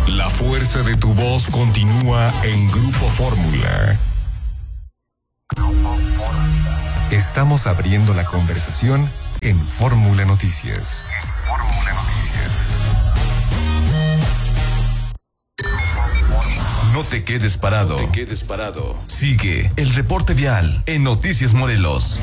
La fuerza de tu voz continúa en Grupo Fórmula. Estamos abriendo la conversación en Fórmula Noticias. No te quedes parado. Sigue el reporte vial en Noticias Morelos.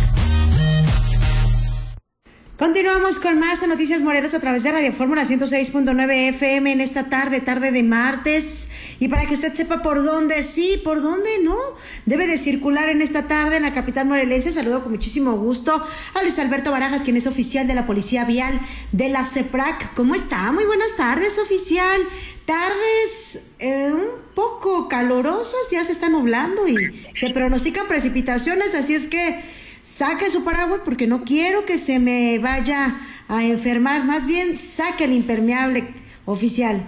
Continuamos con más Noticias Morelos a través de Radio Fórmula 106.9 FM en esta tarde de martes. Y para que usted sepa por dónde sí, por dónde no, debe de circular en esta tarde en la capital morelense. Saludo con muchísimo gusto a Luis Alberto Barajas, quien es oficial de la Policía Vial de la CEPRAC. ¿Cómo está? Muy buenas tardes, oficial. Tardes un poco calurosas, ya se está nublando y se pronostican precipitaciones, así es que saque su paraguas porque no quiero que se me vaya a enfermar. Más bien, saque el impermeable, oficial.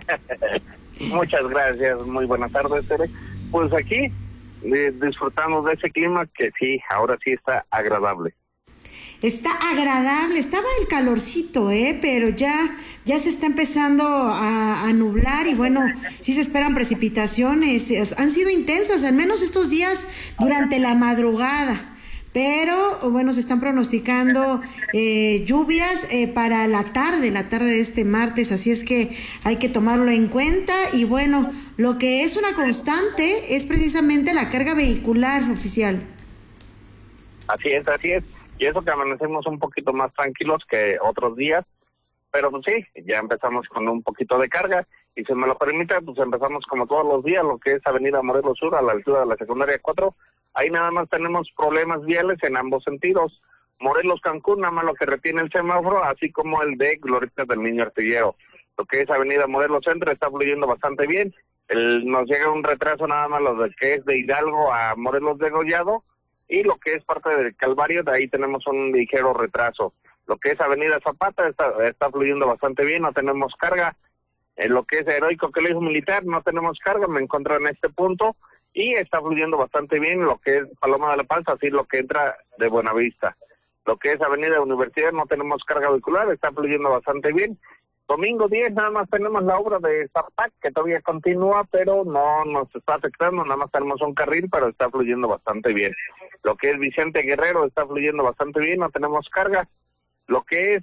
Muchas gracias. Muy buenas tardes, Tere. Pues aquí, disfrutando de ese clima que sí, ahora sí está agradable. Está agradable, estaba el calorcito, pero ya se está empezando a nublar y bueno, sí se esperan precipitaciones. Han sido intensas, al menos estos días durante la madrugada. Pero, bueno, se están pronosticando lluvias para la tarde de este martes, así es que hay que tomarlo en cuenta. Y bueno, lo que es una constante es precisamente la carga vehicular, oficial. Así es. Y eso que amanecemos un poquito más tranquilos que otros días, pero pues sí, ya empezamos con un poquito de carga. Y si me lo permite, pues empezamos como todos los días, lo que es Avenida Morelos Sur, a la altura de la Secundaria 4. Ahí nada más tenemos problemas viales en ambos sentidos. Morelos-Cancún, nada más lo que retiene el semáforo, así como el de Glorieta del Niño Artillero. Lo que es Avenida Morelos Centro está fluyendo bastante bien. Nos llega un retraso nada más lo de que es de Hidalgo a Morelos de Gollado, y lo que es parte del Calvario, de ahí tenemos un ligero retraso. Lo que es Avenida Zapata está fluyendo bastante bien, no tenemos carga. En lo que es Heroico Colegio Militar no tenemos carga, me encuentro en este punto. Y está fluyendo bastante bien lo que es Paloma de la Paz, así lo que entra de Buenavista. Lo que es Avenida Universidad no tenemos carga vehicular, está fluyendo bastante bien. Domingo 10 nada más tenemos la obra de Zarpac, que todavía continúa, pero no nos está afectando, nada más tenemos un carril, pero está fluyendo bastante bien. Lo que es Vicente Guerrero está fluyendo bastante bien, no tenemos carga. Lo que es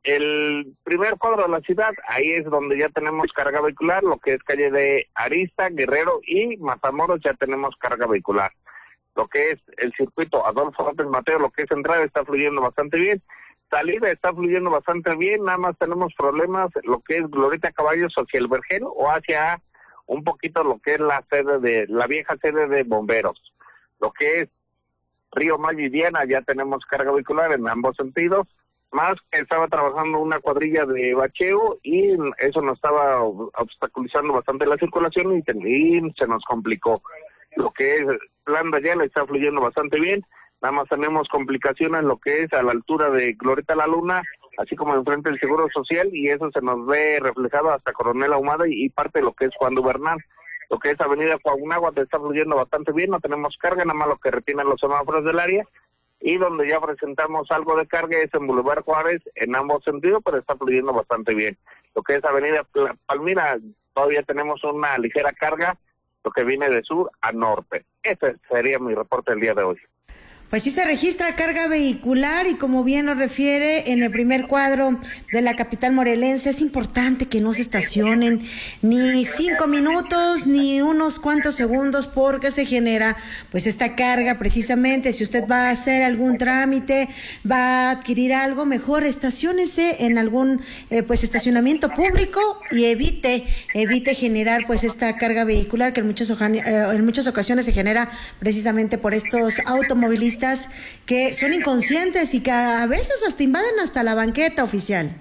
el primer cuadro de la ciudad, ahí es donde ya tenemos carga vehicular, lo que es calle de Arista, Guerrero y Matamoros ya tenemos carga vehicular. Lo que es el circuito Adolfo López Mateo, lo que es entrada está fluyendo bastante bien, salida está fluyendo bastante bien, nada más tenemos problemas, lo que es Glorieta Caballos hacia el Vergel o hacia un poquito lo que es la vieja sede de bomberos. Lo que es Río Maya y Diana ya tenemos carga vehicular en ambos sentidos. Más que estaba trabajando una cuadrilla de bacheo y eso nos estaba obstaculizando bastante la circulación y se nos complicó. Lo que es Plan de Ayala está fluyendo bastante bien, nada más tenemos complicaciones lo que es a la altura de Glorieta La Luna, así como enfrente del Seguro Social, y eso se nos ve reflejado hasta Coronel Ahumada y parte de lo que es Juan Duvernán. Lo que es Avenida Coahunáhuac está fluyendo bastante bien, no tenemos carga, nada más lo que retienen los semáforos del área. Y donde ya presentamos algo de carga es en Boulevard Juárez, en ambos sentidos, pero está fluyendo bastante bien. Lo que es Avenida Palmira, todavía tenemos una ligera carga, lo que viene de sur a norte. Ese sería mi reporte del día de hoy. Pues sí se registra carga vehicular y como bien lo refiere en el primer cuadro de la capital morelense, es importante que no se estacionen ni 5 minutos ni unos cuantos segundos porque se genera pues esta carga precisamente. Si usted va a hacer algún trámite, va a adquirir algo, mejor estaciónese en algún pues estacionamiento público y evite generar pues esta carga vehicular que en muchas ocasiones se genera precisamente por estos automovilistas que son inconscientes y que a veces hasta invaden hasta la banqueta, oficial.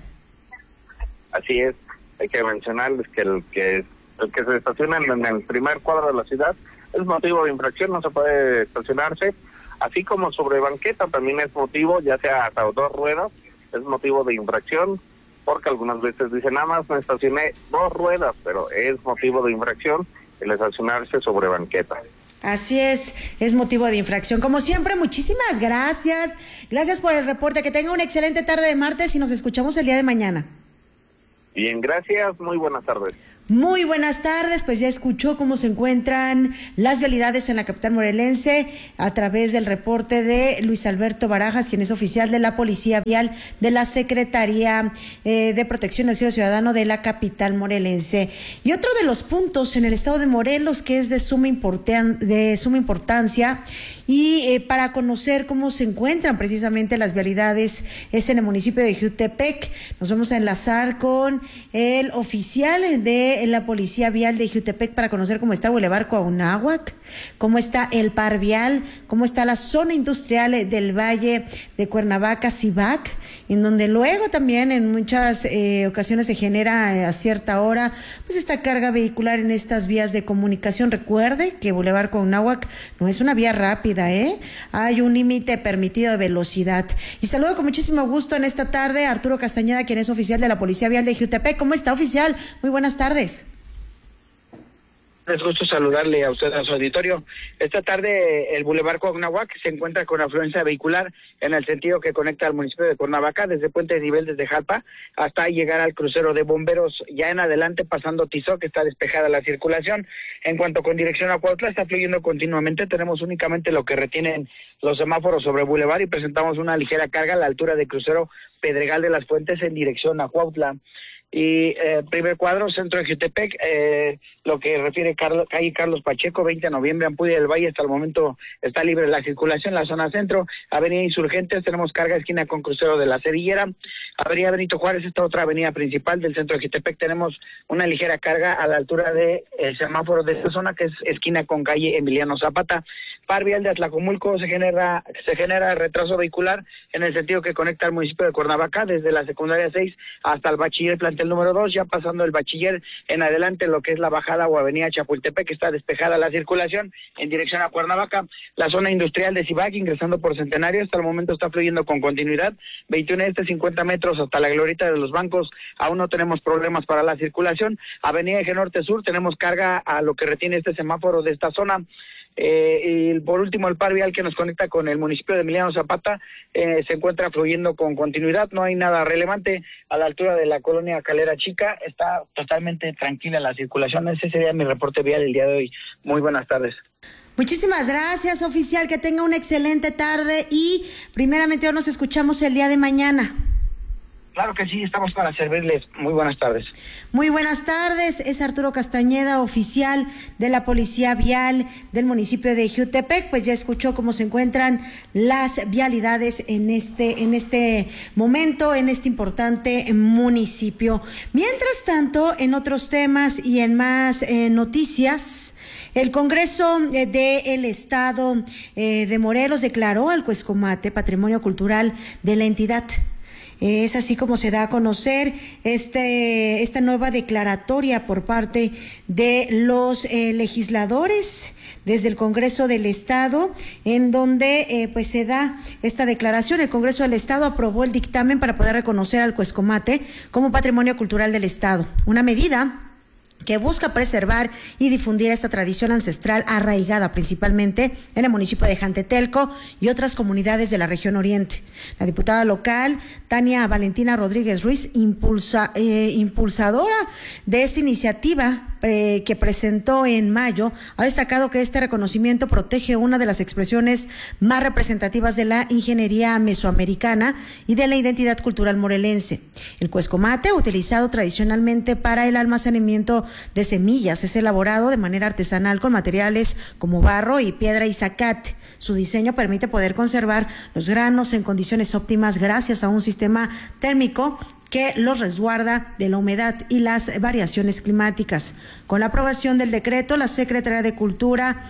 Así es, hay que mencionarles que el que se estaciona en el primer cuadro de la ciudad es motivo de infracción, no se puede estacionarse, así como sobre banqueta también es motivo, ya sea hasta 2 ruedas, es motivo de infracción, porque algunas veces dicen nada más me estacioné 2 ruedas, pero es motivo de infracción el estacionarse sobre banqueta. Así es motivo de infracción. Como siempre, muchísimas gracias. Gracias por el reporte. Que tenga una excelente tarde de martes y nos escuchamos el día de mañana. Bien, gracias. Muy buenas tardes. Muy buenas tardes, pues ya escuchó cómo se encuentran las vialidades en la capital morelense a través del reporte de Luis Alberto Barajas, quien es oficial de la Policía Vial de la Secretaría de Protección y Auxilio Ciudadano de la capital morelense. Y otro de los puntos en el estado de Morelos que es de suma importancia y para conocer cómo se encuentran precisamente las vialidades es en el municipio de Jiutepec. Nos vamos a enlazar con el oficial de la Policía Vial de Jiutepec para conocer cómo está Boulevard Cuauhnáhuac, cómo está el par vial, cómo está la zona industrial del Valle de Cuernavaca, Cibac, en donde luego también en muchas ocasiones se genera a cierta hora pues esta carga vehicular en estas vías de comunicación. Recuerde que Boulevard Cuauhnáhuac no es una vía rápida, hay un límite permitido de velocidad. Y saludo con muchísimo gusto en esta tarde a Arturo Castañeda, quien es oficial de la Policía Vial de Jiutepec. ¿Cómo está, oficial? Muy buenas tardes. Es gusto saludarle a usted, a su auditorio. Esta tarde el Boulevard Cuauhnáhuac se encuentra con afluencia vehicular en el sentido que conecta al municipio de Cuernavaca desde Puente de Nivel desde Jalpa hasta llegar al crucero de bomberos. Ya en adelante, pasando Tizoc, está despejada la circulación. En cuanto con dirección a Cuautla, está fluyendo continuamente. Tenemos únicamente lo que retienen los semáforos sobre Boulevard y presentamos una ligera carga a la altura del crucero Pedregal de las Fuentes en dirección a Cuautla. Y primer cuadro, centro de Jiutepec, lo que refiere calle Carlos Pacheco, 20 de noviembre, Ampudia del Valle, hasta el momento está libre la circulación. La zona centro, avenida Insurgentes, tenemos carga esquina con crucero de la Cerillera. Avenida Benito Juárez, esta otra avenida principal del centro de Jiutepec, tenemos una ligera carga a la altura de el semáforo de esta zona, que es esquina con calle Emiliano Zapata. Par vial de Atlacomulco, se genera retraso vehicular en el sentido que conecta al municipio de Cuernavaca desde la secundaria 6 hasta el bachiller plantel número 2, ya pasando el bachiller en adelante lo que es la bajada o avenida Chapultepec, que está despejada la circulación en dirección a Cuernavaca. La zona industrial de Cibac, ingresando por Centenario, hasta el momento está fluyendo con continuidad, 21 este 50 metros hasta la glorieta de los bancos, aún no tenemos problemas para la circulación. Avenida Eje Norte Sur, tenemos carga a lo que retiene este semáforo de esta zona. Y por último el par vial que nos conecta con el municipio de Emiliano Zapata se encuentra fluyendo con continuidad, no hay nada relevante a la altura de la colonia Calera Chica, está totalmente tranquila la circulación. Ese sería mi reporte vial el día de hoy. Muy buenas tardes. Muchísimas gracias, oficial, que tenga una excelente tarde y primeramente hoy nos escuchamos el día de mañana. Claro que sí, estamos para servirles. Muy buenas tardes. Muy buenas tardes, es Arturo Castañeda, oficial de la Policía Vial del municipio de Jiutepec. Pues ya escuchó cómo se encuentran las vialidades en este momento, en este importante municipio. Mientras tanto, en otros temas y en más noticias, el Congreso del Estado de Morelos declaró al Cuescomate Patrimonio Cultural de la entidad. Es así como se da a conocer esta nueva declaratoria por parte de los legisladores desde el Congreso del Estado, en donde pues se da esta declaración. El Congreso del Estado aprobó el dictamen para poder reconocer al Cuescomate como Patrimonio Cultural del Estado, una medida que busca preservar y difundir esta tradición ancestral arraigada principalmente en el municipio de Jantetelco y otras comunidades de la región oriente. La diputada local, Tania Valentina Rodríguez Ruiz, impulsadora de esta iniciativa que presentó en mayo, ha destacado que este reconocimiento protege una de las expresiones más representativas de la ingeniería mesoamericana y de la identidad cultural morelense. El cuescomate, utilizado tradicionalmente para el almacenamiento de semillas, es elaborado de manera artesanal con materiales como barro y piedra y zacate. Su diseño permite poder conservar los granos en condiciones óptimas gracias a un sistema térmico que los resguarda de la humedad y las variaciones climáticas. Con la aprobación del decreto, la Secretaría de Cultura,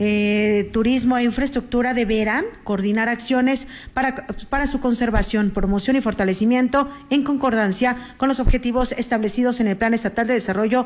Turismo e Infraestructura deberán coordinar acciones para su conservación, promoción y fortalecimiento en concordancia con los objetivos establecidos en el Plan Estatal de Desarrollo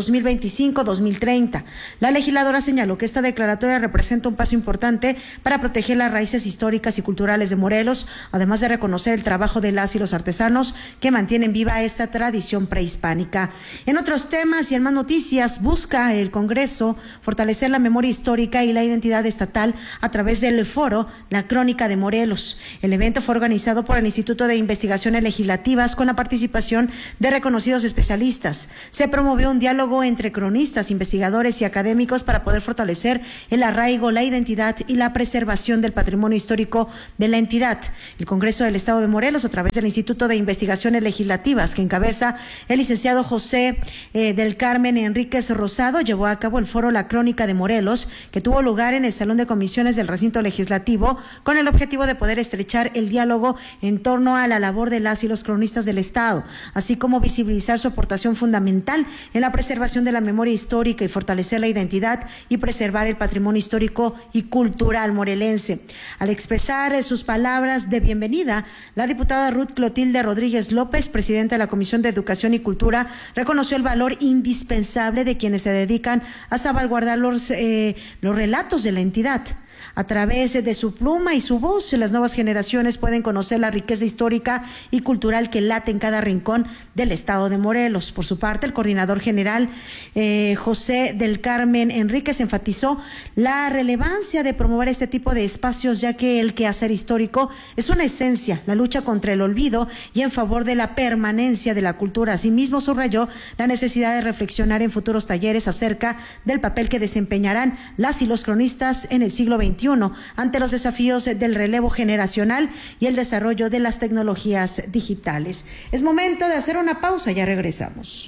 2025-2030. La legisladora señaló que esta declaratoria representa un paso importante para proteger las raíces históricas y culturales de Morelos, además de reconocer el trabajo de las y los artesanos que mantienen mantienen viva esta tradición prehispánica. En otros temas y en más noticias, busca el Congreso fortalecer la memoria histórica y la identidad estatal a través del foro La Crónica de Morelos. El evento fue organizado por el Instituto de Investigaciones Legislativas con la participación de reconocidos especialistas. Se promovió un diálogo entre cronistas, investigadores y académicos para poder fortalecer el arraigo, la identidad y la preservación del patrimonio histórico de la entidad. El Congreso del Estado de Morelos, a través del Instituto de Investigaciones Legislativas, que encabeza el licenciado José del Carmen Enríquez Rosado, llevó a cabo el foro La Crónica de Morelos, que tuvo lugar en el Salón de Comisiones del Recinto Legislativo, con el objetivo de poder estrechar el diálogo en torno a la labor de las y los cronistas del Estado, así como visibilizar su aportación fundamental en la preservación de la memoria histórica y fortalecer la identidad y preservar el patrimonio histórico y cultural morelense. Al expresar sus palabras de bienvenida, la diputada Ruth Clotilde Rodríguez López, presidenta de la Comisión de Educación y Cultura, reconoció el valor indispensable de quienes se dedican a salvaguardar los relatos de la entidad. A través de su pluma y su voz, las nuevas generaciones pueden conocer la riqueza histórica y cultural que late en cada rincón del estado de Morelos. Por su parte, el coordinador general José del Carmen Enríquez enfatizó la relevancia de promover este tipo de espacios, ya que el quehacer histórico es una esencia, la lucha contra el olvido y en favor de la permanencia de la cultura. Asimismo, subrayó la necesidad de reflexionar en futuros talleres acerca del papel que desempeñarán las y los cronistas en el siglo XXI ante los desafíos del relevo generacional y el desarrollo de las tecnologías digitales. Es momento de hacer una pausa, ya regresamos.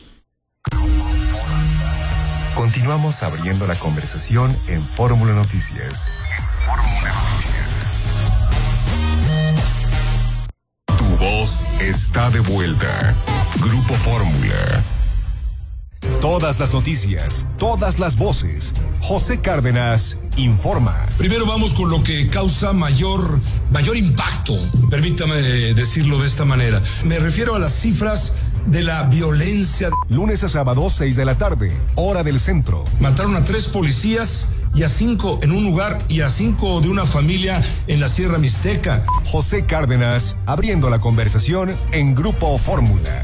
Continuamos abriendo la conversación en Fórmula Noticias. Tu voz está de vuelta. Grupo Fórmula. Todas las noticias, todas las voces. José Cárdenas informa. Primero vamos con lo que causa mayor impacto, permítame decirlo de esta manera. Me refiero a las cifras de la violencia. Lunes a sábado, 6 de la tarde, hora del centro. Mataron a 3 policías y a 5 en un lugar y a 5 de una familia en la Sierra Mixteca. José Cárdenas abriendo la conversación en Grupo Fórmula.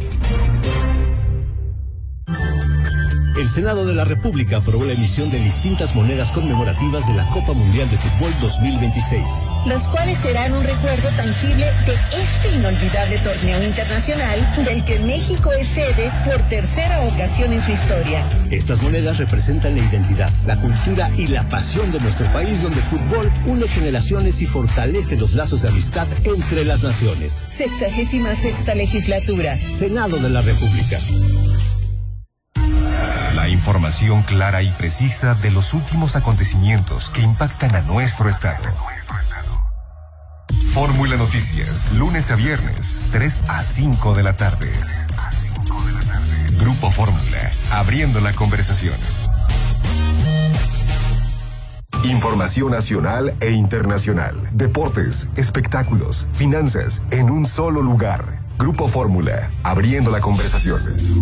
El Senado de la República aprobó la emisión de distintas monedas conmemorativas de la Copa Mundial de Fútbol 2026. Los cuales serán un recuerdo tangible de este inolvidable torneo internacional del que México es sede por tercera ocasión en su historia. Estas monedas representan la identidad, la cultura y la pasión de nuestro país, donde el fútbol une generaciones y fortalece los lazos de amistad entre las naciones. 66ª legislatura. Senado de la República. La información clara y precisa de los últimos acontecimientos que impactan a nuestro estado. Fórmula Noticias, lunes a viernes, 3 a 5 de la tarde. Grupo Fórmula, abriendo la conversación. Información nacional e internacional, deportes, espectáculos, finanzas, en un solo lugar. Grupo Fórmula, abriendo la conversación.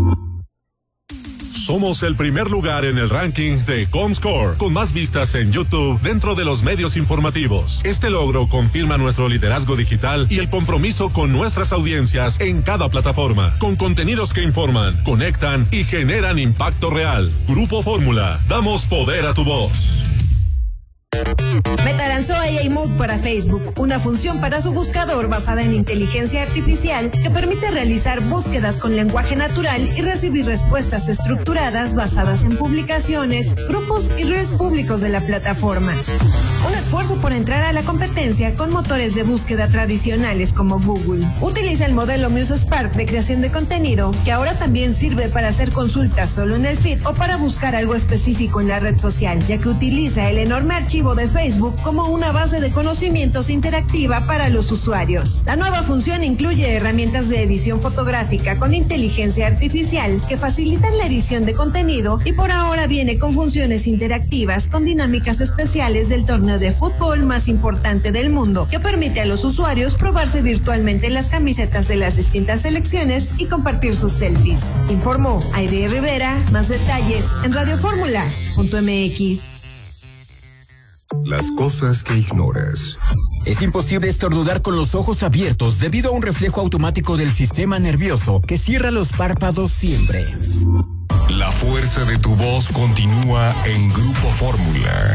Somos el primer lugar en el ranking de Comscore, con más vistas en YouTube dentro de los medios informativos. Este logro confirma nuestro liderazgo digital y el compromiso con nuestras audiencias en cada plataforma, con contenidos que informan, conectan y generan impacto real. Grupo Fórmula, damos poder a tu voz. Meta lanzó AI Mode para Facebook, una función para su buscador basada en inteligencia artificial que permite realizar búsquedas con lenguaje natural y recibir respuestas estructuradas basadas en publicaciones, grupos y redes públicos de la plataforma. Un esfuerzo por entrar a la competencia con motores de búsqueda tradicionales como Google. Utiliza el modelo MuseSpark de creación de contenido, que ahora también sirve para hacer consultas solo en el feed o para buscar algo específico en la red social, ya que utiliza el enorme archivo de Facebook como una base de conocimientos interactiva para los usuarios. La nueva función incluye herramientas de edición fotográfica con inteligencia artificial que facilitan la edición de contenido y por ahora viene con funciones interactivas con dinámicas especiales del torneo de fútbol más importante del mundo, que permite a los usuarios probarse virtualmente las camisetas de las distintas selecciones y compartir sus selfies. Informó Aide Rivera. Más detalles en radioformula.mx. Las cosas que ignoras. Es imposible estornudar con los ojos abiertos debido a un reflejo automático del sistema nervioso que cierra los párpados siempre. La fuerza de tu voz continúa en Grupo Fórmula.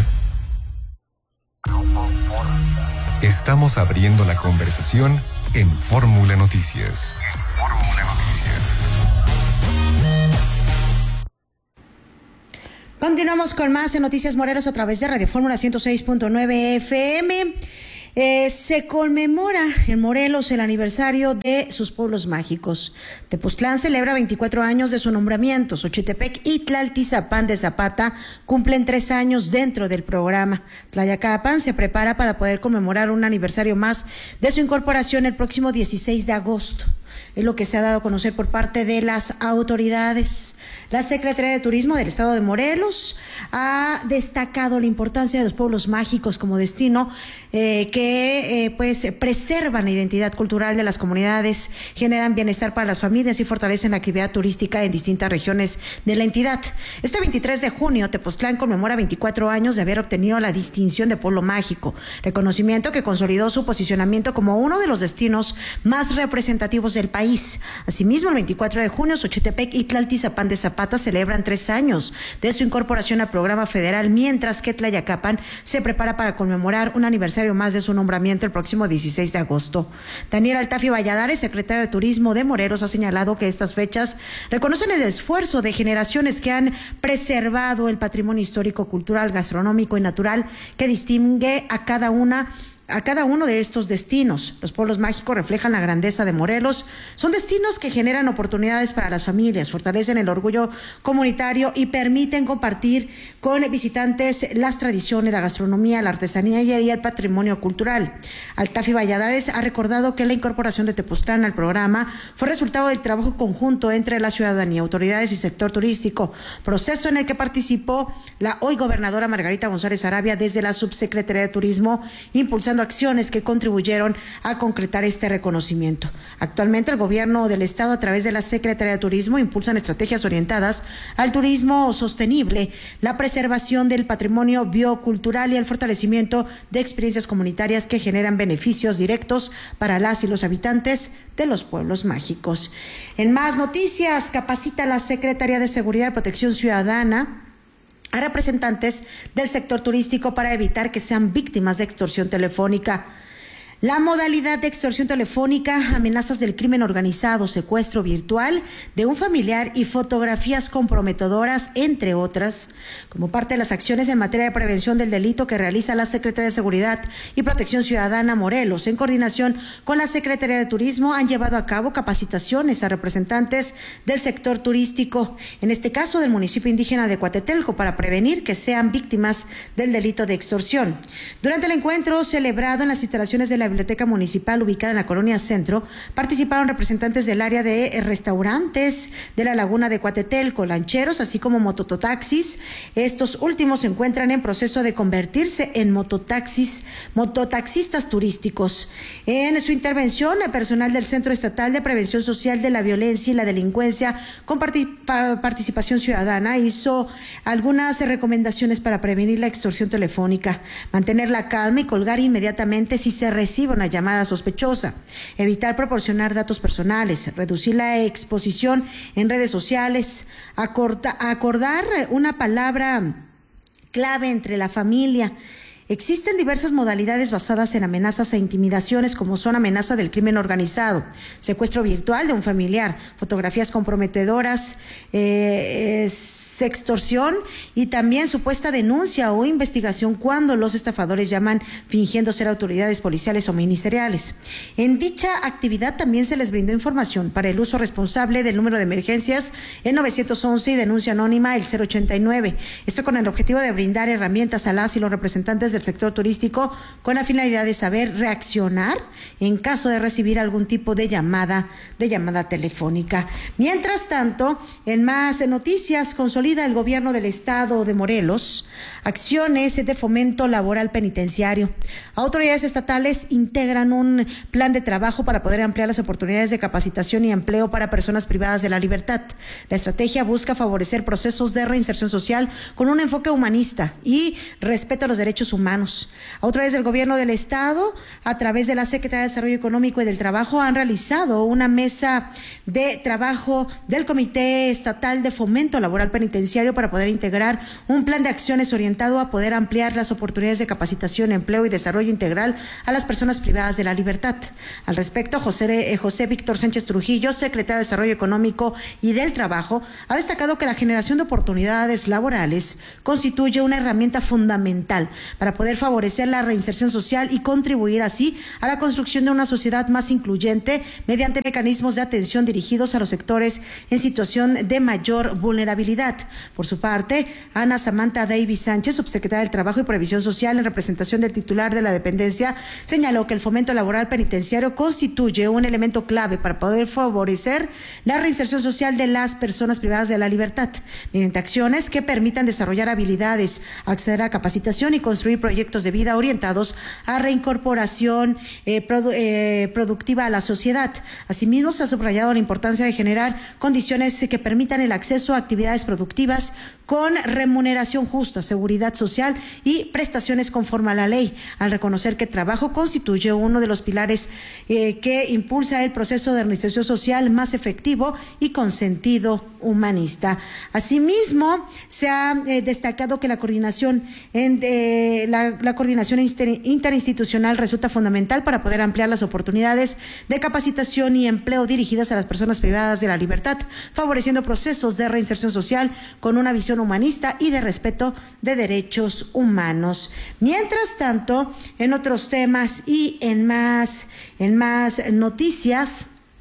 Estamos abriendo la conversación en Fórmula Noticias. Continuamos con más en Noticias Morelos a través de Radio Fórmula 106.9 FM. Se conmemora en Morelos el aniversario de sus pueblos mágicos. Tepoztlán celebra 24 años de su nombramiento. Xochitepec y Tlaltizapán de Zapata cumplen 3 años dentro del programa. Tlayacapan se prepara para poder conmemorar un aniversario más de su incorporación el próximo 16 de agosto. Es lo que se ha dado a conocer por parte de las autoridades. La Secretaría de Turismo del Estado de Morelos ha destacado la importancia de los pueblos mágicos como destino que preservan la identidad cultural de las comunidades, generan bienestar para las familias y fortalecen la actividad turística en distintas regiones de la entidad. Este 23 de junio, Tepoztlán conmemora 24 años de haber obtenido la distinción de pueblo mágico, reconocimiento que consolidó su posicionamiento como uno de los destinos más representativos del país. Asimismo, el 24 de junio, Xochitepec y Tlaltizapán de Zapata celebran 3 años de su incorporación al programa federal, mientras que Tlayacapan se prepara para conmemorar un aniversario más de su nombramiento el próximo 16 de agosto. Daniel Altafi Valladares, secretario de Turismo de Morelos, ha señalado que estas fechas reconocen el esfuerzo de generaciones que han preservado el patrimonio histórico, cultural, gastronómico y natural que distingue a cada uno de estos destinos. Los pueblos mágicos reflejan la grandeza de Morelos. Son destinos que generan oportunidades para las familias, fortalecen el orgullo comunitario y permiten compartir con visitantes las tradiciones, la gastronomía, la artesanía y el patrimonio cultural. Altafi Valladares ha recordado que la incorporación de Tepoztlán al programa fue resultado del trabajo conjunto entre la ciudadanía, autoridades y sector turístico, proceso en el que participó la hoy gobernadora Margarita González Arabia desde la Subsecretaría de Turismo, impulsando acciones que contribuyeron a concretar este reconocimiento. Actualmente el gobierno del estado a través de la Secretaría de Turismo impulsan estrategias orientadas al turismo sostenible, la preservación del patrimonio biocultural y el fortalecimiento de experiencias comunitarias que generan beneficios directos para las y los habitantes de los pueblos mágicos. En más noticias, capacita la Secretaría de Seguridad y Protección Ciudadana a representantes del sector turístico para evitar que sean víctimas de extorsión telefónica. La modalidad de extorsión telefónica, amenazas del crimen organizado, secuestro virtual de un familiar y fotografías comprometedoras, entre otras, como parte de las acciones en materia de prevención del delito que realiza la Secretaría de Seguridad y Protección Ciudadana Morelos, en coordinación con la Secretaría de Turismo, han llevado a cabo capacitaciones a representantes del sector turístico, en este caso del municipio indígena de Coatetelco, para prevenir que sean víctimas del delito de extorsión. Durante el encuentro celebrado en las instalaciones de la Biblioteca Municipal ubicada en la Colonia Centro, participaron representantes del área de restaurantes de la Laguna de Coatetelco, lancheros, así como mototaxis. Estos últimos se encuentran en proceso de convertirse en mototaxistas turísticos. En su intervención, el personal del Centro Estatal de Prevención Social de la Violencia y la Delincuencia con participación ciudadana hizo algunas recomendaciones para prevenir la extorsión telefónica: mantener la calma y colgar inmediatamente si se recibe una llamada sospechosa, evitar proporcionar datos personales, reducir la exposición en redes sociales, acordar una palabra clave entre la familia. Existen diversas modalidades basadas en amenazas e intimidaciones, como son amenaza del crimen organizado, secuestro virtual de un familiar, fotografías comprometedoras, extorsión y también supuesta denuncia o investigación cuando los estafadores llaman fingiendo ser autoridades policiales o ministeriales. En dicha actividad también se les brindó información para el uso responsable del número de emergencias en 911 y denuncia anónima el 089. Esto con el objetivo de brindar herramientas a las y los representantes del sector turístico con la finalidad de saber reaccionar en caso de recibir algún tipo de llamada telefónica. Mientras tanto, en más noticias, consolida consolida el gobierno del estado de Morelos acciones de fomento laboral penitenciario. Autoridades estatales integran un plan de trabajo para poder ampliar las oportunidades de capacitación y empleo para personas privadas de la libertad. La estrategia busca favorecer procesos de reinserción social con un enfoque humanista y respeto a los derechos humanos. Autoridades del gobierno del estado, a través de la Secretaría de Desarrollo Económico y del Trabajo, han realizado una mesa de trabajo del Comité Estatal de Fomento Laboral Penitenciario para poder integrar un plan de acciones orientado a poder ampliar las oportunidades de capacitación, empleo y desarrollo integral a las personas privadas de la libertad. Al respecto, José Víctor Sánchez Trujillo, secretario de Desarrollo Económico y del Trabajo, ha destacado que la generación de oportunidades laborales constituye una herramienta fundamental para poder favorecer la reinserción social y contribuir así a la construcción de una sociedad más incluyente mediante mecanismos de atención dirigidos a los sectores en situación de mayor vulnerabilidad. Por su parte, Ana Samantha Davis Sánchez, subsecretaria del Trabajo y Previsión Social en representación del titular de la dependencia, señaló que el fomento laboral penitenciario constituye un elemento clave para poder favorecer la reinserción social de las personas privadas de la libertad, mediante acciones que permitan desarrollar habilidades, acceder a capacitación y construir proyectos de vida orientados a reincorporación productiva a la sociedad. Asimismo, se ha subrayado la importancia de generar condiciones que permitan el acceso a actividades productivas con remuneración justa, seguridad social y prestaciones conforme a la ley, al reconocer que el trabajo constituye uno de los pilares que impulsa el proceso de reinserción social más efectivo y con sentido humanista. Asimismo, se ha destacado que la coordinación interinstitucional resulta fundamental para poder ampliar las oportunidades de capacitación y empleo dirigidas a las personas privadas de la libertad, favoreciendo procesos de reinserción social con una visión humanista y de respeto de derechos humanos. Mientras tanto, en otros temas y en más noticias,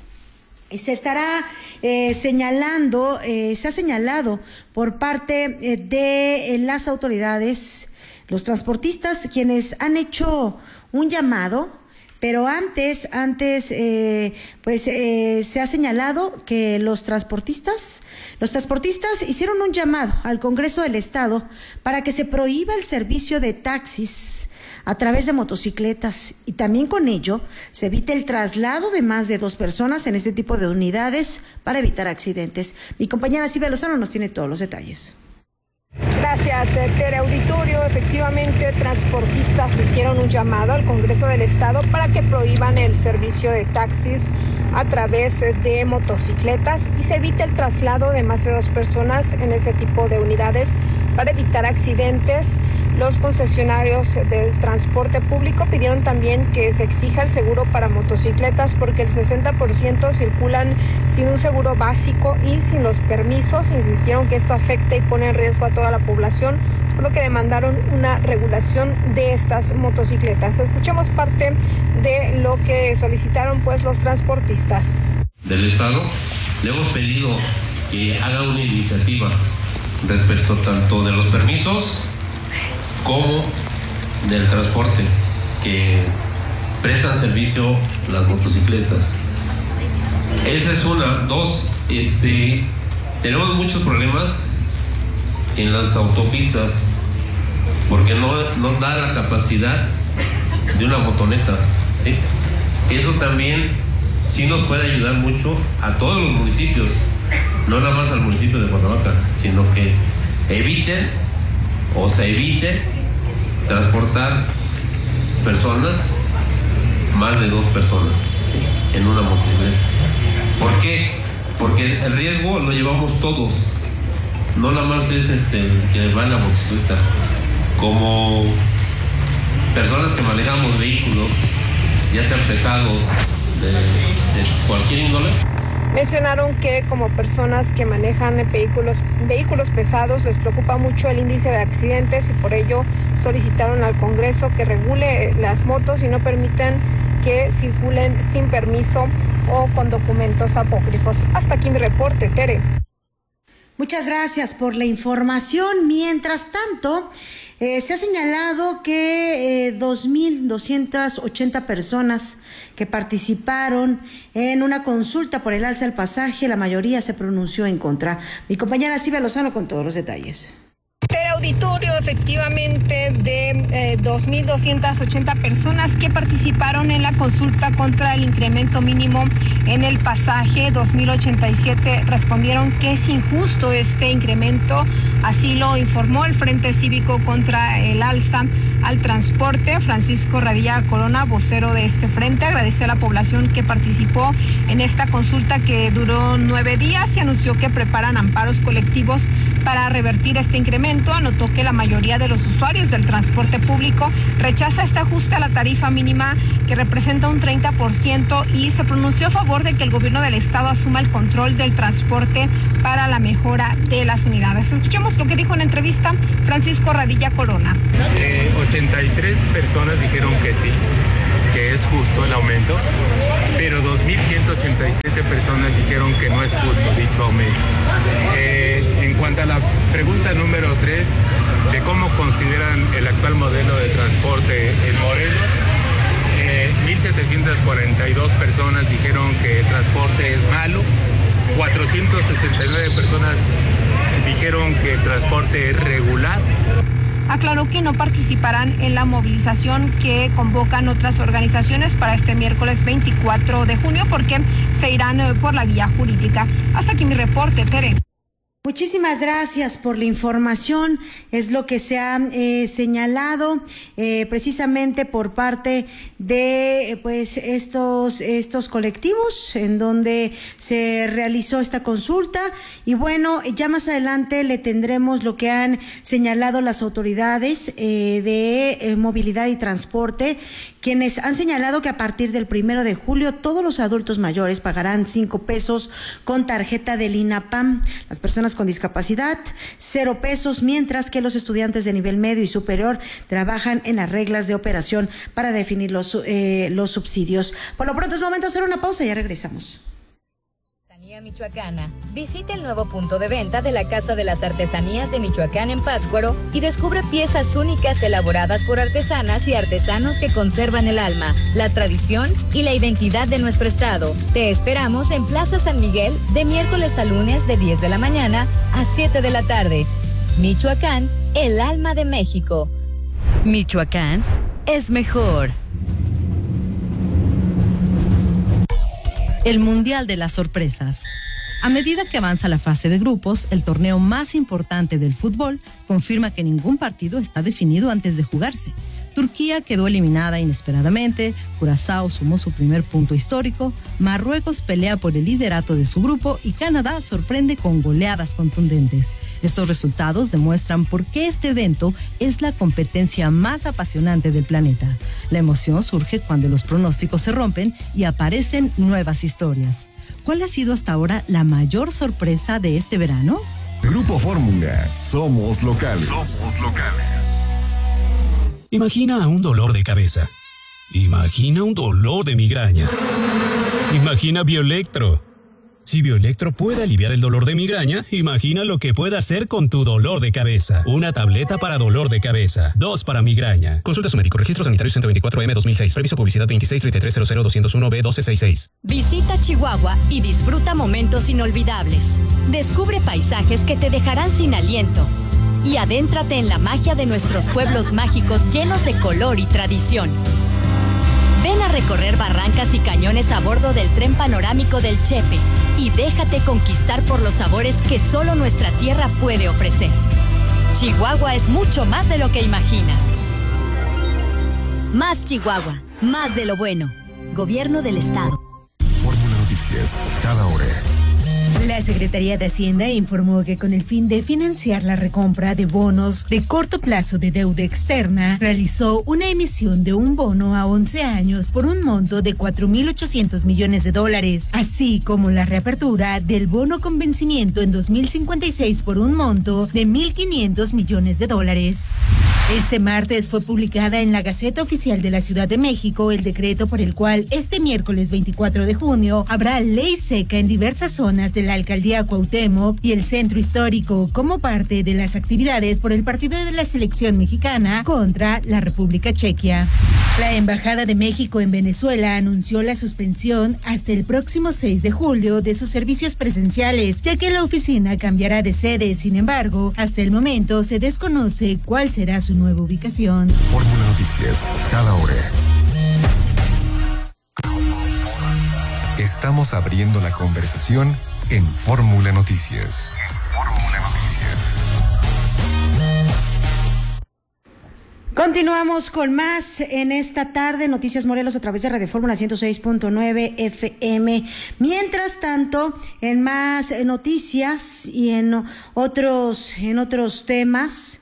se estará señalando, se ha señalado por parte de las autoridades, los transportistas, quienes han hecho un llamado. Pero antes se ha señalado que los transportistas hicieron un llamado al Congreso del Estado para que se prohíba el servicio de taxis a través de motocicletas y también con ello se evite el traslado de más de 2 personas en este tipo de unidades para evitar accidentes. Mi compañera Silvia Lozano nos tiene todos los detalles. Gracias, Tere. Auditorio, efectivamente, transportistas hicieron un llamado al Congreso del Estado para que prohíban el servicio de taxis a través de motocicletas y se evite el traslado de más de 2 personas en ese tipo de unidades para evitar accidentes. Los concesionarios del transporte público pidieron también que se exija el seguro para motocicletas porque el 60% circulan sin un seguro básico y sin los permisos. Insistieron que esto afecta y pone en riesgo a toda la población, por lo que demandaron una regulación de estas motocicletas. Escuchemos parte de lo que solicitaron los transportistas. Del Estado le hemos pedido que haga una iniciativa respecto tanto de los permisos como del transporte que prestan servicio las motocicletas. Esa es una. 2, tenemos muchos problemas en las autopistas porque no da la capacidad de una motoneta, ¿sí? Eso también sí nos puede ayudar mucho a todos los municipios, no nada más al municipio de Cuernavaca, sino que se evite transportar personas, más de 2 personas, ¿sí?, en una motocicleta. ¿Por qué? Porque el riesgo lo llevamos todos, no nada más es que va en la motocicleta. Como personas que manejamos vehículos, ya sean pesados, de cualquier índole. Mencionaron que como personas que manejan vehículos pesados les preocupa mucho el índice de accidentes y por ello solicitaron al Congreso que regule las motos y no permitan que circulen sin permiso o con documentos apócrifos. Hasta aquí mi reporte, Tere. Muchas gracias por la información. Mientras tanto, Se ha señalado que 2.280 personas que participaron en una consulta por el alza del pasaje, la mayoría se pronunció en contra. Mi compañera Silvia Lozano con todos los detalles. Auditorio, efectivamente, de 2.280 personas que participaron en la consulta contra el incremento mínimo en el pasaje. 2.087 respondieron que es injusto este incremento, así lo informó el Frente Cívico contra el alza al transporte. Francisco Radilla Corona, vocero de este frente, agradeció a la población que participó en esta consulta que duró 9 días y anunció que preparan amparos colectivos para revertir este incremento. Anotó que la mayoría de los usuarios del transporte público rechaza este ajuste a la tarifa mínima que representa un 30% y se pronunció a favor de que el gobierno del estado asuma el control del transporte para la mejora de las unidades. Escuchemos lo que dijo en entrevista Francisco Radilla Corona. 83 personas dijeron que sí, que es justo el aumento, pero 2.187 personas dijeron que no es justo dicho aumento. En cuanto a la pregunta número 3, de cómo consideran el actual modelo de transporte en Morelos, 1.742 personas dijeron que el transporte es malo, 469 personas dijeron que el transporte es regular. Aclaró que no participarán en la movilización que convocan otras organizaciones para este miércoles 24 de junio porque se irán por la vía jurídica. Hasta aquí mi reporte, Tere. Muchísimas gracias por la información. Es lo que se ha señalado precisamente por parte de pues estos colectivos en donde se realizó esta consulta. Y bueno, ya más adelante le tendremos lo que han señalado las autoridades de movilidad y transporte, quienes han señalado que a partir del 1 de julio todos los adultos mayores pagarán 5 pesos con tarjeta del INAPAM. Las personas con discapacidad, 0 pesos, mientras que los estudiantes de nivel medio y superior trabajan en las reglas de operación para definir los subsidios. Por lo pronto es momento de hacer una pausa y ya regresamos. Michoacana. Visita el nuevo punto de venta de la Casa de las Artesanías de Michoacán en Pátzcuaro y descubre piezas únicas elaboradas por artesanas y artesanos que conservan el alma, la tradición y la identidad de nuestro estado. Te esperamos en Plaza San Miguel de miércoles a lunes de 10 de la mañana a 7 de la tarde. Michoacán, el alma de México. Michoacán es mejor. El Mundial de las Sorpresas. A medida que avanza la fase de grupos, el torneo más importante del fútbol confirma que ningún partido está definido antes de jugarse. Turquía quedó eliminada inesperadamente, Curazao sumó su primer punto histórico, Marruecos pelea por el liderato de su grupo y Canadá sorprende con goleadas contundentes. Estos resultados demuestran por qué este evento es la competencia más apasionante del planeta. La emoción surge cuando los pronósticos se rompen y aparecen nuevas historias. ¿Cuál ha sido hasta ahora la mayor sorpresa de este verano? Grupo Fórmula, somos locales. Somos locales. Imagina un dolor de cabeza. Imagina un dolor de migraña. Imagina Bioelectro. Si Bioelectro puede aliviar el dolor de migraña, imagina lo que puede hacer con tu dolor de cabeza. Una tableta para dolor de cabeza, 2 para migraña. Consulta a su médico. Registro sanitario 124M 2006. Previso publicidad 2633000201B1266. Visita Chihuahua y disfruta momentos inolvidables. Descubre paisajes que te dejarán sin aliento. Y adéntrate en la magia de nuestros pueblos mágicos llenos de color y tradición. Ven a recorrer barrancas y cañones a bordo del tren panorámico del Chepe y déjate conquistar por los sabores que solo nuestra tierra puede ofrecer. Chihuahua es mucho más de lo que imaginas. Más Chihuahua, más de lo bueno. Gobierno del Estado. Fórmula Noticias, cada hora. La Secretaría de Hacienda informó que con el fin de financiar la recompra de bonos de corto plazo de deuda externa, realizó una emisión de un bono a 11 años por un monto de $4.800 millones, así como la reapertura del bono con vencimiento en 2056 por un monto de $1.500 millones. Este martes fue publicada en la Gaceta Oficial de la Ciudad de México el decreto por el cual este miércoles 24 de junio habrá ley seca en diversas zonas de la Alcaldía Cuauhtémoc y el Centro Histórico como parte de las actividades por el partido de la selección mexicana contra la República Checa. La Embajada de México en Venezuela anunció la suspensión hasta el próximo 6 de julio de sus servicios presenciales, ya que la oficina cambiará de sede. Sin embargo, hasta el momento se desconoce cuál será su nueva ubicación. Fórmula Noticias, cada hora. Estamos abriendo la conversación en Fórmula Noticias. Continuamos con más en esta tarde, Noticias Morelos a través de Radio Fórmula 106.9 FM. Mientras tanto, en más noticias y en otros temas,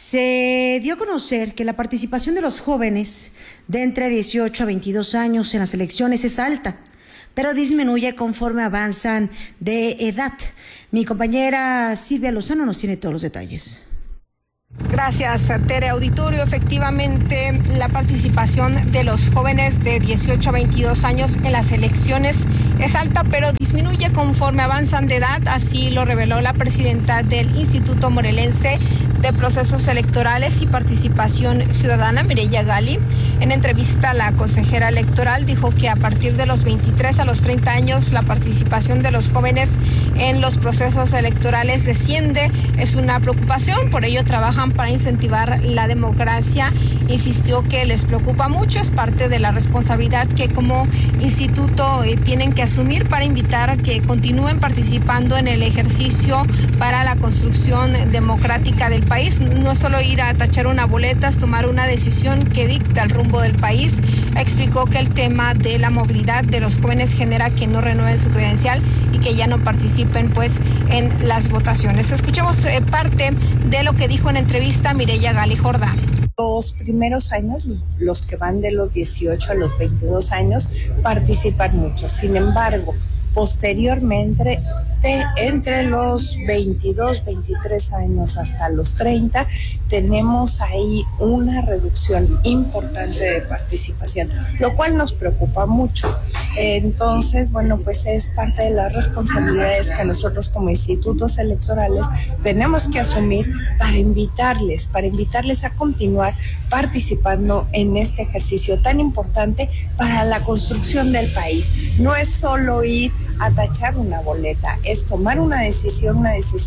se dio a conocer que la participación de los jóvenes de entre 18 a 22 años en las elecciones es alta, pero disminuye conforme avanzan de edad. Mi compañera Silvia Lozano nos tiene todos los detalles. Gracias, Tere. Auditorio, efectivamente, la participación de los jóvenes de 18 a 22 años en las elecciones es alta, pero disminuye conforme avanzan de edad. Así lo reveló la presidenta del Instituto Morelense de Procesos Electorales y Participación Ciudadana, Mireya Gali. En entrevista, la consejera electoral dijo que a partir de los 23 a los 30 años, la participación de los jóvenes en los procesos electorales desciende. Es una preocupación, por ello trabajan para incentivar la democracia. Insistió que les preocupa mucho, es parte de la responsabilidad que como instituto tienen que asumir para invitar a que continúen participando en el ejercicio para la construcción democrática del país. No es solo ir a tachar una boleta, es tomar una decisión que dicta el rumbo del país. Explicó que el tema de la movilidad de los jóvenes genera que no renueven su credencial y que ya no participen pues en las votaciones. Escuchemos parte de lo que dijo en entrevista Mireya Gali Jordán. Los primeros años, los que van de los 18 a los 22 años, participan mucho. Sin embargo, posteriormente, entre los 22, 23 años hasta los 30, tenemos ahí una reducción importante de participación, lo cual nos preocupa mucho. Entonces, bueno, pues es parte de las responsabilidades que nosotros como institutos electorales tenemos que asumir para invitarles a continuar participando en este ejercicio tan importante para la construcción del país. No es solo ir a tachar una boleta, es tomar una decisión.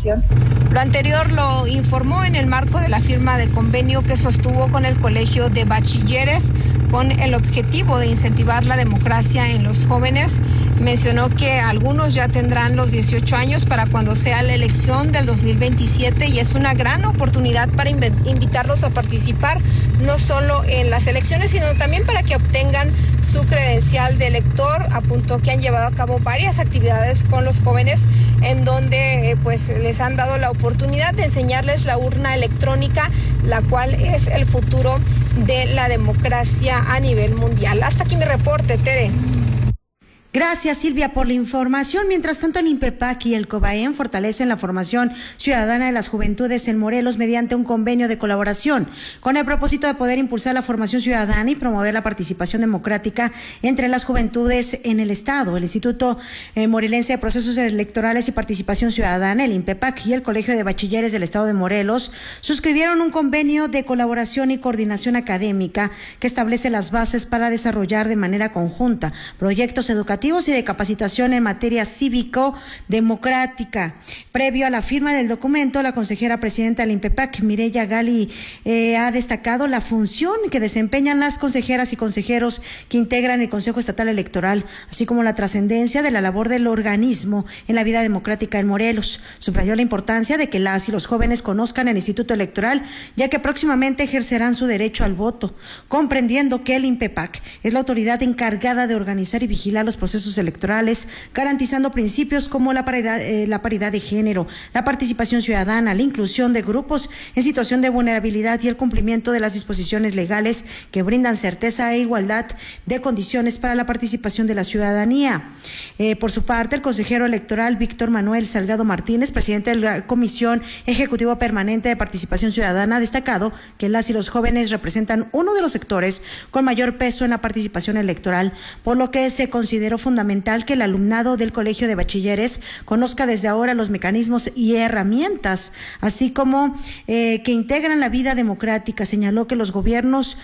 Lo anterior lo informó en el marco de la firma de convenio que sostuvo con el Colegio de Bachilleres con el objetivo de incentivar la democracia en los jóvenes. Mencionó que algunos ya tendrán los 18 años para cuando sea la elección del 2027 y es una gran oportunidad para invitarlos a participar no solo en las elecciones, sino también para que obtengan su credencial de elector. Apuntó que han llevado a cabo varias actividades con los jóvenes en donde pues les han dado la oportunidad de enseñarles la urna electrónica, la cual es el futuro de la democracia a nivel mundial. Hasta aquí mi reporte, Tere. Gracias, Silvia, por la información. Mientras tanto, el INPEPAC y el COBAEM fortalecen la formación ciudadana de las juventudes en Morelos mediante un convenio de colaboración con el propósito de poder impulsar la formación ciudadana y promover la participación democrática entre las juventudes en el Estado. El Instituto Morelense de Procesos Electorales y Participación Ciudadana, el INPEPAC y el Colegio de Bachilleres del Estado de Morelos suscribieron un convenio de colaboración y coordinación académica que establece las bases para desarrollar de manera conjunta proyectos educativos y de capacitación en materia cívico-democrática. Previo a la firma del documento, la consejera presidenta del INPEPAC, Mireya Gali, ha destacado la función que desempeñan las consejeras y consejeros que integran el Consejo Estatal Electoral, así como la trascendencia de la labor del organismo en la vida democrática en Morelos. Subrayó la importancia de que las y los jóvenes conozcan el Instituto Electoral, ya que próximamente ejercerán su derecho al voto, comprendiendo que el INPEPAC es la autoridad encargada de organizar y vigilar los procesos procesos electorales, garantizando principios como la paridad de género, la participación ciudadana, la inclusión de grupos en situación de vulnerabilidad y el cumplimiento de las disposiciones legales que brindan certeza e igualdad de condiciones para la participación de la ciudadanía. Por su parte, el consejero electoral Víctor Manuel Salgado Martínez, presidente de la Comisión Ejecutiva Permanente de Participación Ciudadana, ha destacado que las y los jóvenes representan uno de los sectores con mayor peso en la participación electoral, por lo que se consideró fundamental que el alumnado del Colegio de Bachilleres conozca desde ahora los mecanismos y herramientas, así como que integran la vida democrática. Señaló que los gobiernos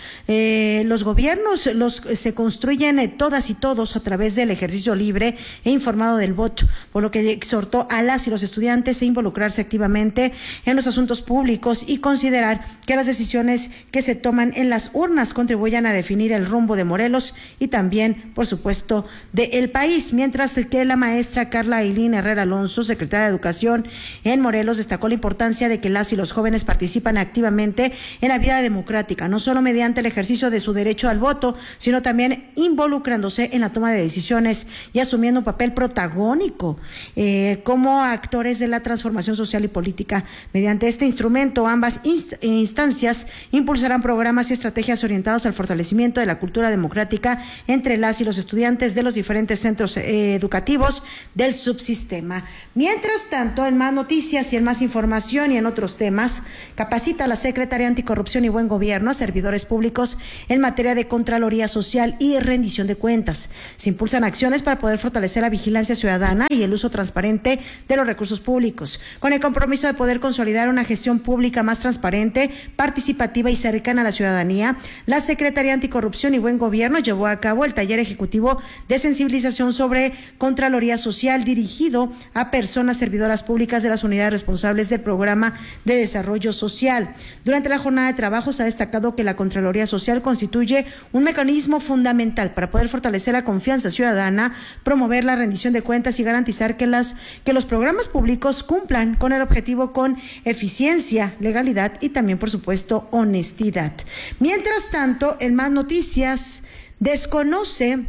se construyen todas y todos a través del ejercicio libre e informado del voto, por lo que exhortó a las y los estudiantes a involucrarse activamente en los asuntos públicos y considerar que las decisiones que se toman en las urnas contribuyan a definir el rumbo de Morelos y también, por supuesto, del país. Mientras que la maestra Carla Ailín Herrera Alonso, secretaria de Educación en Morelos, destacó la importancia de que las y los jóvenes participan activamente en la vida democrática, no solo mediante el ejercicio de su derecho al voto, sino también involucrándose en la toma de decisiones y asumiendo un papel protagónico como actores de la transformación social y política. Mediante este instrumento, ambas instancias impulsarán programas y estrategias orientados al fortalecimiento de la cultura democrática entre las y los estudiantes de los diferentes centros educativos del subsistema. Mientras tanto, en más noticias y en más información y en otros temas, capacita a la Secretaría Anticorrupción y Buen Gobierno a servidores públicos en materia de Contraloría Social y rendición de cuentas. Se impulsan acciones para poder fortalecer la vigilancia ciudadana y el uso transparente de los recursos públicos, con el compromiso de poder consolidar una gestión pública más transparente, participativa y cercana a la ciudadanía. La Secretaría Anticorrupción y Buen Gobierno llevó a cabo el taller ejecutivo de sensibilización sobre Contraloría Social dirigido a personas servidoras públicas de las unidades responsables del Programa de Desarrollo Social. Durante la jornada de trabajo se ha destacado que la Contraloría Social constituye un mecanismo fundamental para poder fortalecer la confianza ciudadana, promover la rendición de cuentas y garantizar que los programas públicos cumplan con el objetivo con eficiencia, legalidad y también, por supuesto, honestidad. Mientras tanto, en más noticias, desconoce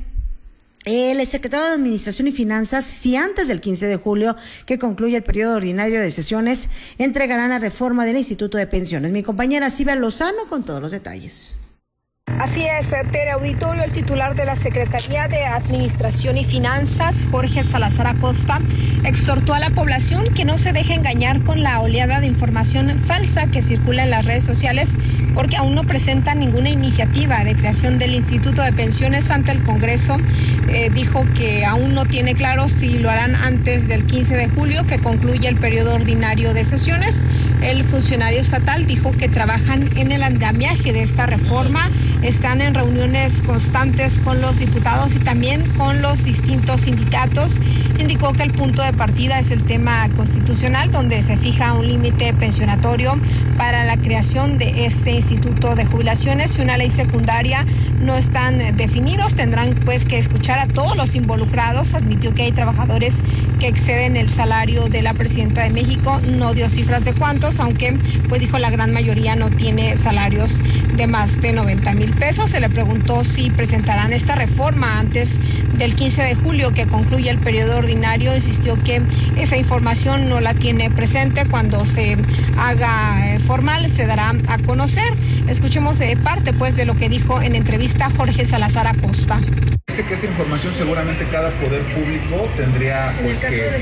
el secretario de Administración y Finanzas si antes del 15 de julio, que concluye el periodo ordinario de sesiones, entregarán la reforma del Instituto de Pensiones. Mi compañera Silvia Lozano con todos los detalles. Así es, Tere Auditorio, el titular de la Secretaría de Administración y Finanzas, Jorge Salazar Acosta, exhortó a la población que no se deje engañar con la oleada de información falsa que circula en las redes sociales, porque aún no presentan ninguna iniciativa de creación del Instituto de Pensiones ante el Congreso. Dijo que aún no tiene claro si lo harán antes del 15 de julio, que concluye el periodo ordinario de sesiones. El funcionario estatal dijo que trabajan en el andamiaje de esta reforma, están en reuniones constantes con los diputados y también con los distintos sindicatos. Indicó que el punto de partida es el tema constitucional, donde se fija un límite pensionatorio para la creación de este Instituto de Jubilaciones y una ley secundaria no están definidos. Tendrán pues que escuchar a todos los involucrados. Admitió que hay trabajadores que exceden el salario de la presidenta de México. No dio cifras de cuántos, aunque pues dijo la gran mayoría no tiene salarios de más de 90,000 pesos. Se le preguntó si presentarán esta reforma antes del 15 de julio, que concluye el periodo ordinario. Insistió que esa información no la tiene presente. Cuando se haga formal se dará a conocer. Escuchemos parte pues de lo que dijo en entrevista Jorge Salazar Acosta. Dice que esa información seguramente cada poder público tendría pues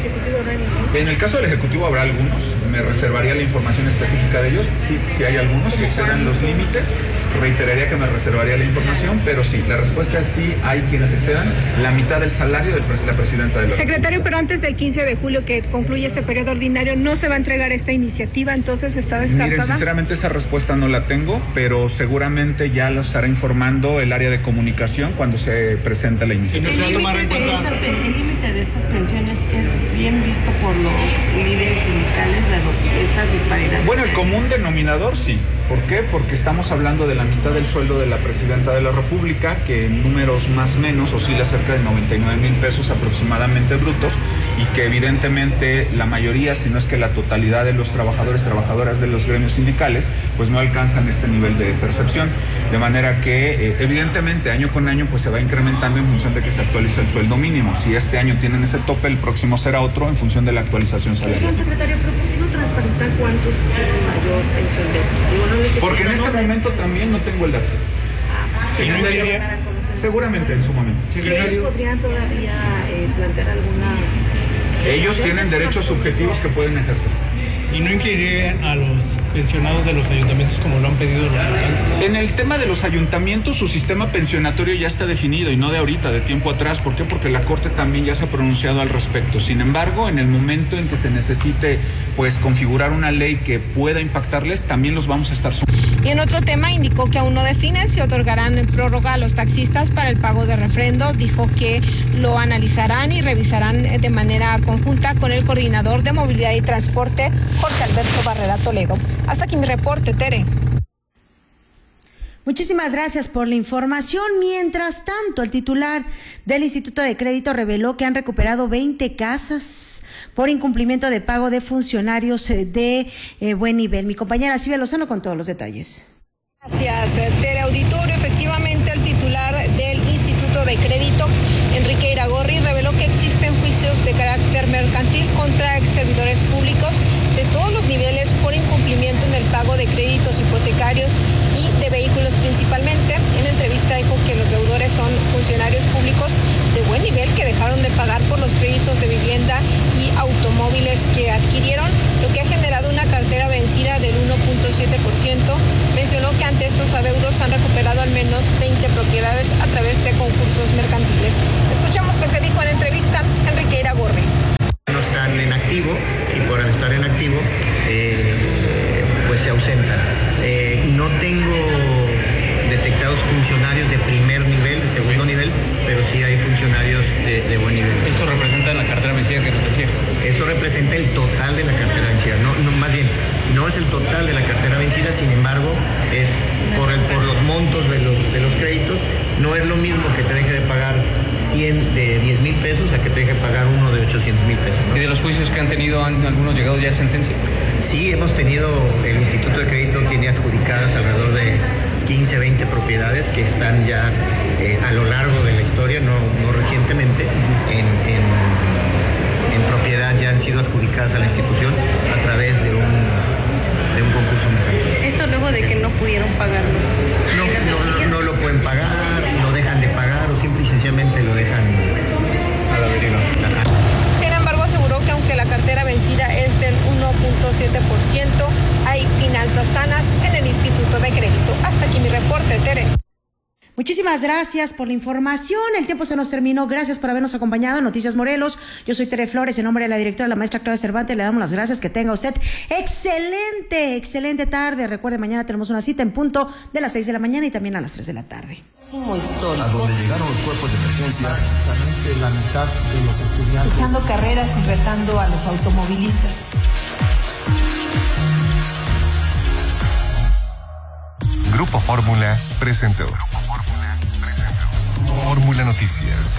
en el caso del Ejecutivo habrá algunos, me reservaría la información específica de ellos, si hay algunos que excedan los límites, reiteraría que me reservaría la información, pero sí, la respuesta es sí, hay quienes excedan la mitad del salario de la presidenta de la Secretario, pero antes del 15 de julio que concluye este periodo ordinario, ¿no se va a entregar esta iniciativa? Entonces, ¿está descartada? Mire, sinceramente esa respuesta no la tengo, pero seguramente ya lo estará informando el área de comunicación cuando se presenta la iniciativa. El límite de estas pensiones es bien visto por los líderes sindicales, estas disparidades. Bueno, el común denominador sí, ¿Por qué? Porque estamos hablando de la mitad del sueldo de la Presidenta de la República, que en números más o menos oscila cerca de 99,000 pesos aproximadamente brutos, y que evidentemente la mayoría, si no es que la totalidad de los trabajadores, trabajadoras de los gremios sindicales, pues no alcanzan este nivel de percepción. De manera que evidentemente año con año pues se va incrementando en función de que se actualiza el sueldo mínimo. Si este año tienen ese tope, el próximo será otro en función de la actualización salarial. Secretario, ¿pero por qué no transparentar cuántos tienen mayor pensión de esto? Porque en este momento también no tengo el dato. Seguramente en su momento. ¿Ellos podrían todavía plantear alguna...? Ellos tienen derechos subjetivos que pueden ejercer. ¿Y no incluirían a los pensionados de los ayuntamientos como lo han pedido los alcaldes? En el tema de los ayuntamientos, su sistema pensionatorio ya está definido, y no de ahorita, de tiempo atrás. ¿Por qué? Porque la Corte también ya se ha pronunciado al respecto. Sin embargo, en el momento en que se necesite pues configurar una ley que pueda impactarles, también los vamos a estar... Y en otro tema, indicó que aún no define si otorgarán prórroga a los taxistas para el pago de refrendo. Dijo que lo analizarán y revisarán de manera conjunta con el coordinador de movilidad y transporte, Jorge Alberto Barrera Toledo. Hasta aquí mi reporte, Tere. Muchísimas gracias por la información. Mientras tanto, el titular del Instituto de Crédito reveló que han recuperado 20 casas por incumplimiento de pago de funcionarios de buen nivel. Mi compañera Silvia Lozano con todos los detalles. Gracias, Tere Auditorio. Efectivamente, el titular del Instituto de Crédito, Enrique Iragorri, reveló que existen juicios de carácter mercantil contra ex servidores públicos de todos los niveles por incumplimiento en el pago de créditos hipotecarios y de vehículos principalmente. En entrevista dijo que los deudores son funcionarios públicos de buen nivel que dejaron de pagar por los créditos de vivienda y automóviles que adquirieron, lo que ha generado una cartera vencida del 1.7%. Mencionó que ante estos adeudos han recuperado al menos 20 propiedades a través de concursos mercantiles. Escuchamos lo que dijo en entrevista Enrique Iragorri. No están en activo, y por estar en activo pues se ausentan. No tengo detectados funcionarios de primer nivel, de segundo nivel, pero sí hay funcionarios de buen nivel. ¿Esto representa la cartera vencida que nos refiere? Eso representa el total de la cartera vencida, más bien, no es el total de la cartera vencida, sin embargo, es por los montos de los créditos. No es lo mismo que te deje de pagar 100 de 10,000 pesos a que te deje pagar uno de 800,000 pesos, ¿no? ¿Y de los juicios que han tenido, han algunos llegado ya a sentencia? Sí, hemos tenido, el Instituto de Crédito tiene adjudicadas alrededor de 15, 20 propiedades que están ya a lo largo de la historia, no recientemente, en propiedad ya han sido adjudicadas a la institución a través de un concurso mercantil. ¿Esto luego de que no pudieron pagarlos? No lo pueden pagar, lo dejan de pagar o simple y sencillamente lo dejan a la deriva. Sin embargo, aseguró que aunque la cartera vencida es del 1.7%, hay finanzas sanas en el Instituto de Crédito. Hasta aquí mi reporte, Tere. Muchísimas gracias por la información. El tiempo se nos terminó. Gracias por habernos acompañado en Noticias Morelos. Yo soy Tere Flores, en nombre de la directora, la maestra Claudia Cervantes. Le damos las gracias. Que tenga usted excelente tarde. Recuerde, mañana tenemos una cita en punto de las 6 de la mañana y también a las 3 de la tarde. A donde llegaron los cuerpos de emergencia, prácticamente la mitad de los estudiantes. Echando carreras y retando a los automovilistas. Grupo Fórmula presentó Fórmula Noticias.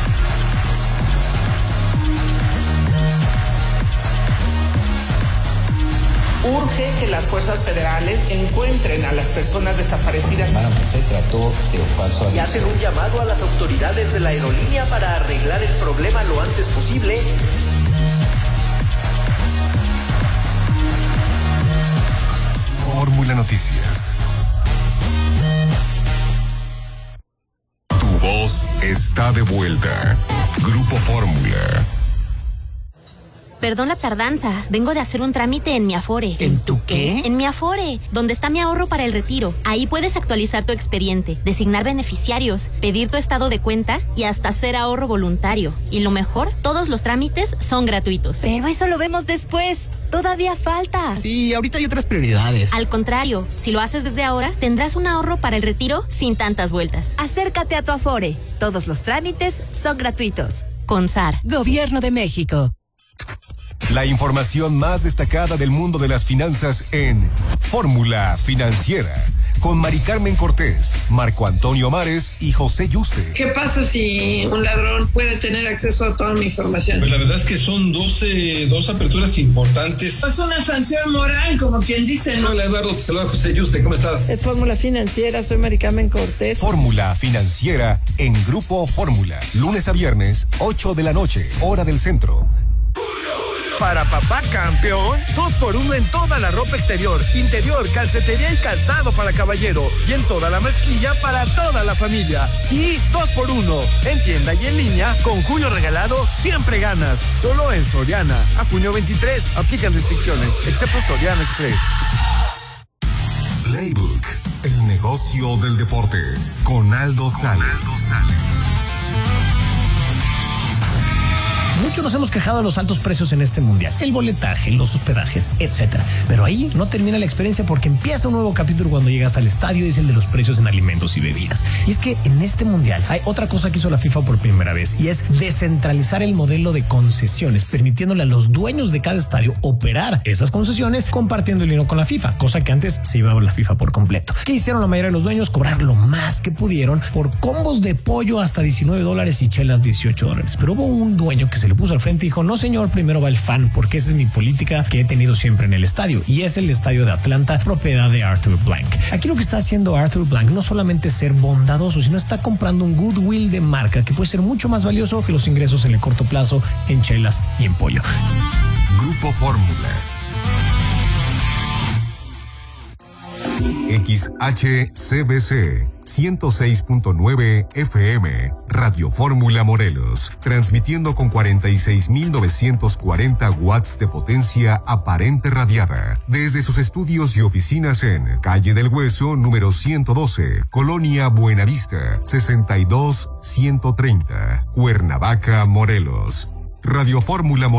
Urge que las fuerzas federales encuentren a las personas desaparecidas. Se trató de un falso aviso. Y hacen un llamado a las autoridades de la aerolínea para arreglar el problema lo antes posible. Fórmula Noticias. Tu voz está de vuelta. Grupo Fórmula. Perdón la tardanza, vengo de hacer un trámite en mi Afore. ¿En tu qué? En mi Afore, donde está mi ahorro para el retiro. Ahí puedes actualizar tu expediente, designar beneficiarios, pedir tu estado de cuenta y hasta hacer ahorro voluntario. Y lo mejor, todos los trámites son gratuitos. Pero eso lo vemos después. Todavía falta. Sí, ahorita hay otras prioridades. Al contrario, si lo haces desde ahora, tendrás un ahorro para el retiro sin tantas vueltas. Acércate a tu Afore. Todos los trámites son gratuitos. CONSAR. Gobierno de México. La información más destacada del mundo de las finanzas en Fórmula Financiera, con Mari Carmen Cortés, Marco Antonio Mares y José Yuste. ¿Qué pasa si un ladrón puede tener acceso a toda mi información? Pues la verdad es que son dos aperturas importantes. Es una sanción moral, como quien dice, ¿no? Hola Eduardo, te saluda José Yuste, ¿cómo estás? Es Fórmula Financiera, soy Mari Carmen Cortés. Fórmula Financiera en Grupo Fórmula, lunes a viernes, 8 de la noche, hora del centro. Para papá campeón, 2x1 en toda la ropa exterior, interior, calcetería y calzado para caballero. Y en toda la mezclilla para toda la familia. Sí, 2x1. En tienda y en línea, con junio regalado, siempre ganas. Solo en Soriana. A junio 23, aplican restricciones, excepto Soriana Express. Playbook, el negocio del deporte, con Aldo Sales. Muchos nos hemos quejado de los altos precios en este mundial, el boletaje, los hospedajes, etcétera. Pero ahí no termina la experiencia porque empieza un nuevo capítulo cuando llegas al estadio y es el de los precios en alimentos y bebidas. Y es que en este mundial hay otra cosa que hizo la FIFA por primera vez y es descentralizar el modelo de concesiones, permitiéndole a los dueños de cada estadio operar esas concesiones compartiendo el dinero con la FIFA, cosa que antes se llevaba la FIFA por completo. ¿Qué hicieron la mayoría de los dueños? Cobrar lo más que pudieron por combos de pollo hasta $19 y chelas $18. Pero hubo un dueño que se le puso al frente y dijo: no señor, primero va el fan, porque esa es mi política que he tenido siempre en el estadio, y es el estadio de Atlanta, propiedad de Arthur Blank. Aquí lo que está haciendo Arthur Blank no solamente es ser bondadoso, sino está comprando un goodwill de marca que puede ser mucho más valioso que los ingresos en el corto plazo en chelas y en pollo. Grupo Fórmula. XHCBC 106.9 FM, Radio Fórmula Morelos, transmitiendo con 46.940 watts de potencia aparente radiada, desde sus estudios y oficinas en Calle del Hueso, número 112, Colonia Buenavista, 62130, Cuernavaca, Morelos. Radio Fórmula Morelos.